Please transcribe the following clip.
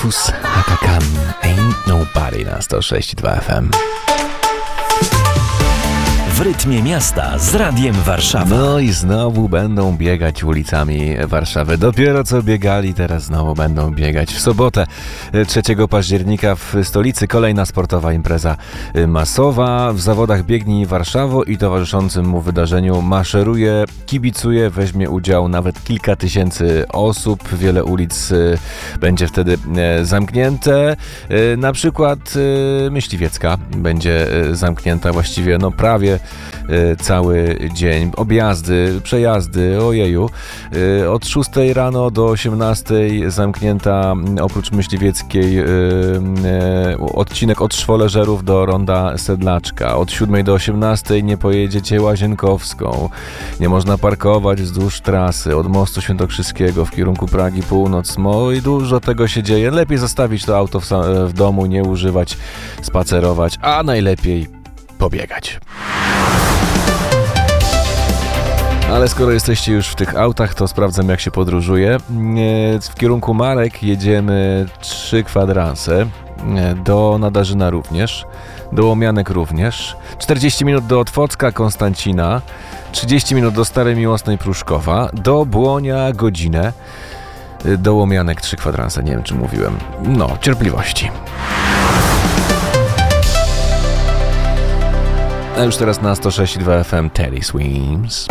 Rufus Hakakan, Ain't Nobody na 106.2 FM. W rytmie miasta z Radiem Warszawa. No i znowu będą biegać ulicami Warszawy. Dopiero co biegali, teraz znowu będą biegać. W sobotę 3 października w stolicy kolejna sportowa impreza masowa. W zawodach Biegnij Warszawo i towarzyszącym mu wydarzeniu maszeruje, kibicuje, weźmie udział nawet kilka tysięcy osób. Wiele ulic będzie wtedy zamknięte. Na przykład Myśliwiecka będzie zamknięta właściwie prawie cały dzień. Objazdy, przejazdy, ojeju. Od 6 rano do 18 zamknięta oprócz Myśliwieckiej odcinek od Szwoleżerów do Ronda Sedlaczka. Od 7 do 18 nie pojedziecie Łazienkowską. Nie można parkować wzdłuż trasy od Mostu Świętokrzyskiego w kierunku Pragi Północ. I dużo tego się dzieje. Lepiej zostawić to auto w domu, nie używać, spacerować, a najlepiej pobiegać. Ale skoro jesteście już w tych autach, to sprawdzam, jak się podróżuje. W kierunku Marek jedziemy 3 kwadranse, do Nadarzyna również, do Łomianek również, 40 minut do Otwocka, Konstancina, 30 minut do Starej Miłosnej, Pruszkowa, do Błonia godzinę, do Łomianek 3 kwadranse, nie wiem, czy mówiłem. Cierpliwości. A już teraz na 106.2 FM Teddy Swims.